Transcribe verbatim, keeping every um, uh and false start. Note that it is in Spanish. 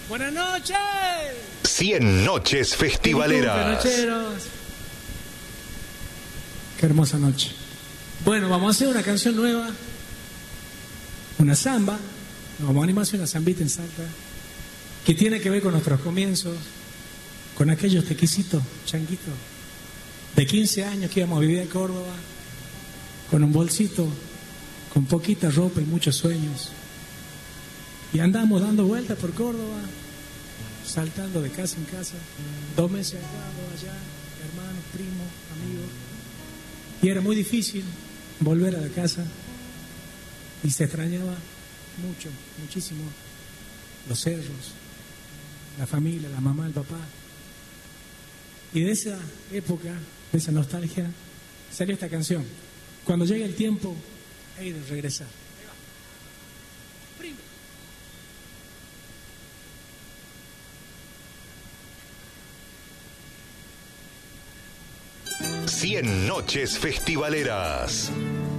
Buenas noches. cien noches festivaleras. Disculpe, nocheros. Qué hermosa noche. Bueno, vamos a hacer una canción nueva, una samba. Nos vamos a animar a hacer una zambita en Salta, que tiene que ver con nuestros comienzos, con aquellos tequisitos, changuitos, de quince años que íbamos a vivir en Córdoba, con un bolsito, con poquita ropa y muchos sueños. Y andamos dando vueltas por Córdoba, saltando de casa en casa, dos meses acá, dos allá, hermanos, primos, amigos. Y era muy difícil volver a la casa y se extrañaba mucho, muchísimo los cerros, la familia, la mamá, el papá. Y de esa época, de esa nostalgia, salió esta canción. Cuando llegue el tiempo, he de regresar. cien noches festivaleras.